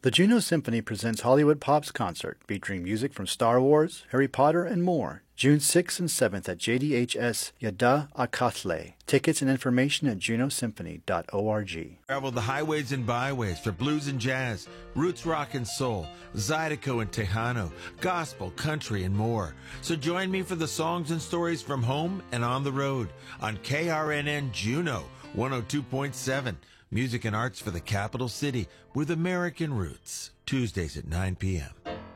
The Juno Symphony presents Hollywood Pop's concert, featuring music from Star Wars, Harry Potter, and more. June 6th and 7th at JDHS Yada Akatle. Tickets and information at junosymphony.org. Travel the highways and byways for blues and jazz, roots rock and soul, Zydeco and Tejano, gospel, country, and more. So join me for the songs and stories from home and on the road on KRNN Juno 102.7. Music and arts for the capital city with American roots. Tuesdays at 9 p.m.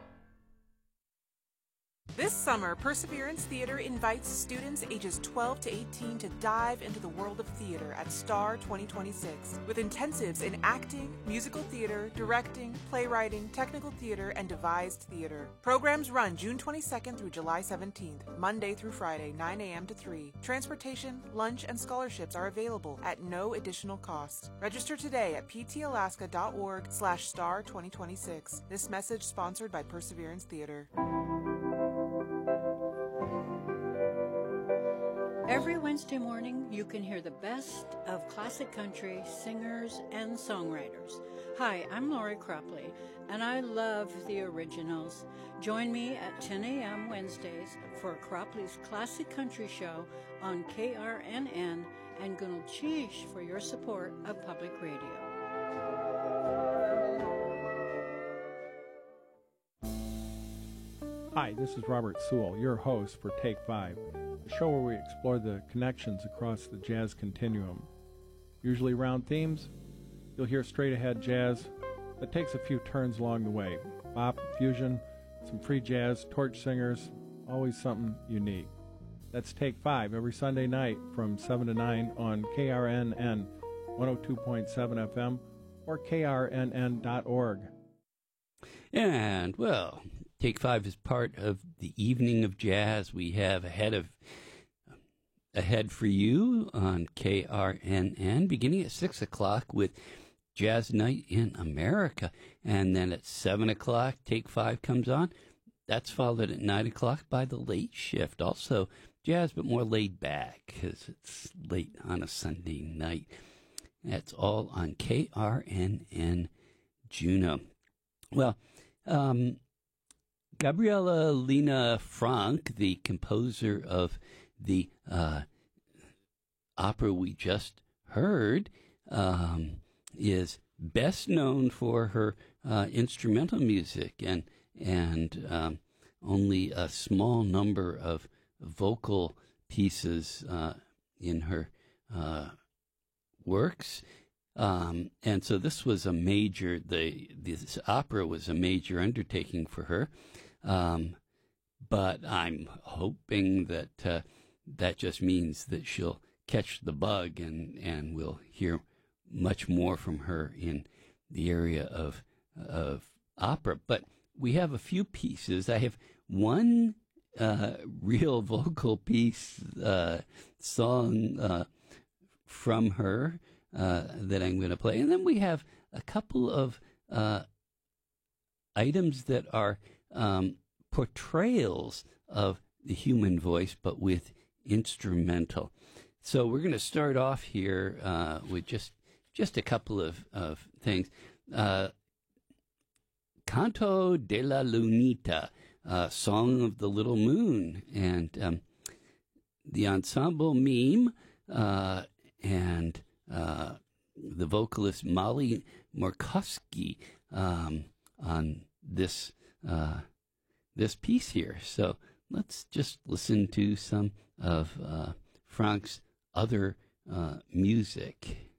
This summer, Perseverance Theater invites students ages 12 to 18 to dive into the world of theater at STAR 2026 with intensives in acting, musical theater, directing, playwriting, technical theater, and devised theater. Programs run June 22nd through July 17th, Monday through Friday, 9 a.m. to 3. Transportation, lunch, and scholarships are available at no additional cost. Register today at ptalaska.org/STAR 2026. This message sponsored by Perseverance Theater. Every Wednesday morning, you can hear the best of classic country singers and songwriters. Hi, I'm Lori Cropley, and I love the originals. Join me at 10 a.m. Wednesdays for Cropley's Classic Country Show on KRNN and Gunal Chish for your support of public radio. Hi, this is Robert Sewell, your host for Take 5, a show where we explore the connections across the jazz continuum. Usually around themes, you'll hear straight-ahead jazz that takes a few turns along the way. Bop, fusion, some free jazz, torch singers, always something unique. That's Take 5 every Sunday night from 7 to 9 on KRNN 102.7 FM or krnn.org. And, well, Take 5 is part of the Evening of Jazz we have ahead for you on KRNN, beginning at 6 o'clock with Jazz Night in America. And then at 7 o'clock, Take 5 comes on. That's followed at 9 o'clock by The Late Shift. Also jazz, but more laid back because it's late on a Sunday night. That's all on KRNN Juno. Well, Gabriela Lena Frank, the composer of the opera we just heard, is best known for her instrumental music and only a small number of vocal pieces in her works. And so this was a major, this opera was a major undertaking for her. But I'm hoping that that just means that she'll catch the bug and we'll hear much more from her in the area of opera. But we have a few pieces. I have one real vocal piece, song from her that I'm going to play. And then we have a couple of items that are portrayals of the human voice, but with instrumental. So we're going to start off here with just a couple of things. Canto de la Lunita, Song of the Little Moon, and the ensemble Mime and the vocalist Molly Murkowski on this piece here. So let's just listen to some of Frank's other music.